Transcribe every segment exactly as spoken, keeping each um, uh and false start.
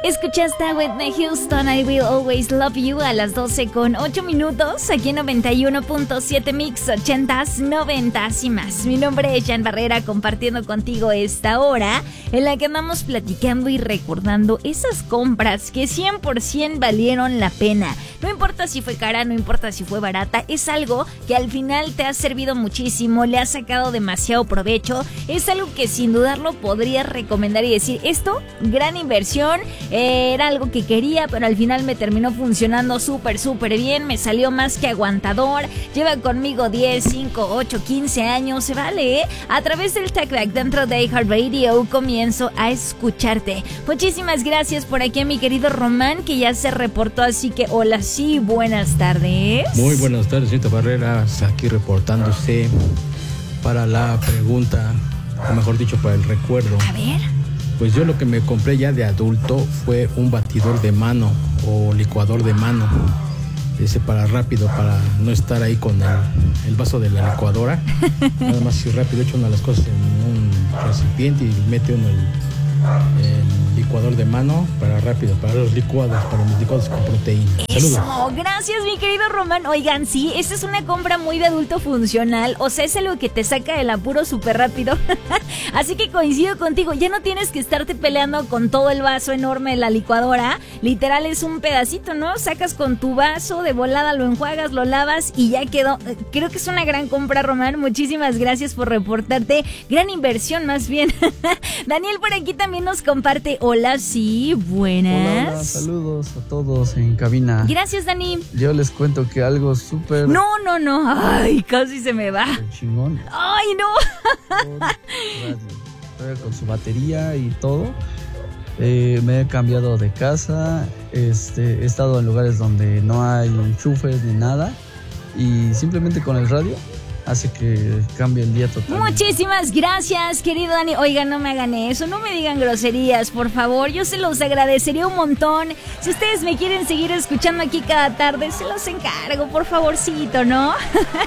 Escuchaste a Whitney Houston, I Will Always Love You a las doce con ocho minutos, aquí en noventa y uno punto siete Mix, ochentas, noventas y más. Mi nombre es Jan Barrera, compartiendo contigo esta hora en la que andamos platicando y recordando esas compras que cien por ciento valieron la pena. No importa si fue cara, no importa si fue barata, es algo que al final te ha servido muchísimo, le has sacado demasiado provecho, es algo que sin dudarlo podrías recomendar y decir, esto, gran inversión. Era algo que quería, pero al final me terminó funcionando súper, súper bien. Me salió más que aguantador. Lleva conmigo diez, cinco, ocho, quince años. Se vale, ¿eh? A través del TalkBack dentro de iHeartRadio comienzo a escucharte. Muchísimas gracias por aquí a mi querido Román, que ya se reportó. Así que hola, sí, buenas tardes. Muy buenas tardes, señorita Barreras. Aquí reportándose para la pregunta, o mejor dicho, para el recuerdo. A ver. Pues yo lo que me compré ya de adulto fue un batidor de mano o licuador de mano. Ese para rápido, para no estar ahí con el, el vaso de la licuadora. Nada más si rápido echa una de las cosas en un recipiente y mete uno el, el licuador de mano para rápido, para los licuados, para los licuados con proteína. Eso, Saludos. Gracias mi querido Román. Oigan, sí, esta es una compra muy de adulto funcional. O sea, es algo que te saca del apuro súper rápido. Así que coincido contigo, ya no tienes que estarte peleando con todo el vaso enorme de la licuadora. Literal es un pedacito, ¿no? Sacas con tu vaso, de volada lo enjuagas, lo lavas y ya quedó. Creo que es una gran compra, Román. Muchísimas gracias por reportarte. Gran inversión, más bien. Daniel por aquí también nos comparte. Hola, sí, buenas. Hola, hola, saludos a todos en cabina. Gracias, Dani. Yo les cuento que algo súper... No, no, no. Ay, casi se me va. Chingón. Ay, no. Con, con su batería y todo. Eh, me he cambiado de casa. Este, he estado en lugares donde no hay enchufes ni nada. Y simplemente con el radio hace que cambie el día totalmente. Muchísimas gracias, querido Dani. Oigan, no me hagan eso, no me digan groserías, por favor. Yo se los agradecería un montón. Si ustedes me quieren seguir escuchando aquí cada tarde, se los encargo, por favorcito, ¿no?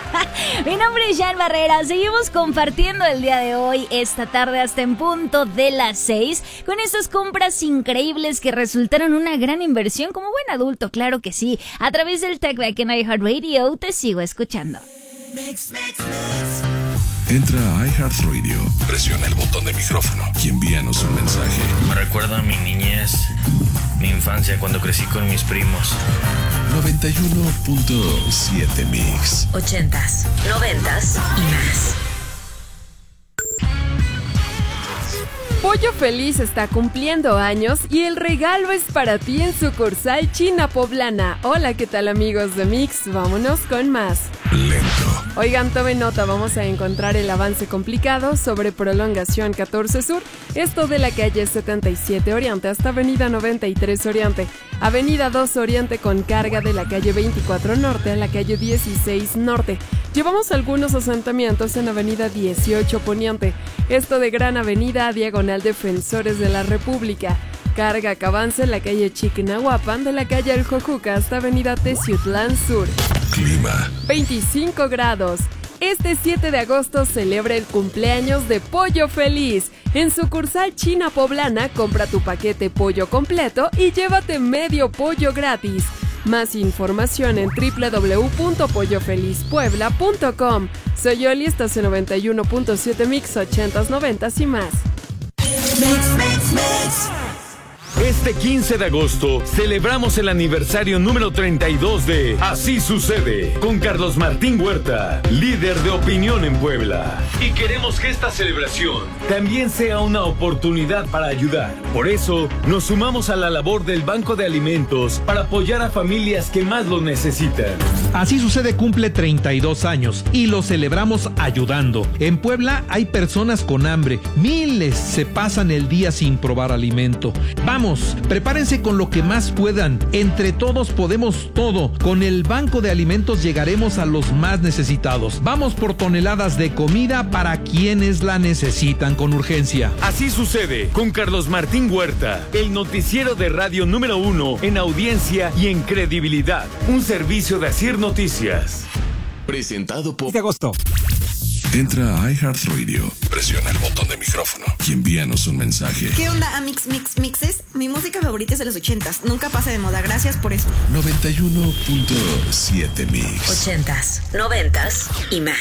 Mi nombre es Jan Barrera. Seguimos compartiendo el día de hoy, esta tarde hasta en punto de las seis, con estas compras increíbles que resultaron una gran inversión como buen adulto, claro que sí. A través del TalkBack en iHeartRadio te sigo escuchando. Mix, mix, mix. Entra a iHeartRadio, presiona el botón de micrófono y envíanos un mensaje. Me recuerda a mi niñez, mi infancia cuando crecí con mis primos. noventa y uno punto siete Mix. Ochentas, noventas y más. Pollo Feliz está cumpliendo años y el regalo es para ti en sucursal China Poblana. Hola, ¿qué tal amigos de Mix? Vámonos con más. Lento. Oigan, tomen nota, vamos a encontrar el avance complicado sobre prolongación catorce Sur, esto de la calle setenta y siete Oriente hasta avenida noventa y tres Oriente, avenida dos Oriente con carga de la calle veinticuatro Norte a la calle dieciséis Norte. Llevamos algunos asentamientos en avenida dieciocho Poniente, esto de Gran Avenida a diagonal Defensores de la República. Carga que avanza en la calle Chiquinahuapan de la calle El Jojuca hasta avenida Teciutlán Sur. Clima. veinticinco grados. Este siete de agosto celebra el cumpleaños de Pollo Feliz. En sucursal China Poblana, compra tu paquete pollo completo y llévate medio pollo gratis. Más información en doble u doble u doble u punto pollo feliz puebla punto com. Soy Yoli, estás en noventa y uno punto siete Mix, ochentas, noventas y más. Mix, mix, mix. Este quince de agosto celebramos el aniversario número treinta y dos de Así Sucede con Carlos Martín Huerta, líder de opinión en Puebla. Y queremos que esta celebración también sea una oportunidad para ayudar. Por eso nos sumamos a la labor del Banco de Alimentos para apoyar a familias que más lo necesitan. Así Sucede cumple treinta y dos años y lo celebramos ayudando. En Puebla hay personas con hambre, miles se pasan el día sin probar alimento. Vamos, prepárense con lo que más puedan. Entre todos podemos todo. Con el Banco de Alimentos llegaremos a los más necesitados. Vamos por toneladas de comida para quienes la necesitan con urgencia. Así Sucede con Carlos Martín Huerta, el noticiero de radio número uno en audiencia y en credibilidad. Un servicio de Asir Noticias. Presentado por... de agosto. Entra a iHeartRadio, presiona el botón de micrófono y envíanos un mensaje. ¿Qué onda, Amix Mix Mixes? Mi música favorita es de los ochentas. Nunca pasa de moda. Gracias por eso. noventa y uno punto siete Mix. Ochentas, noventas y más.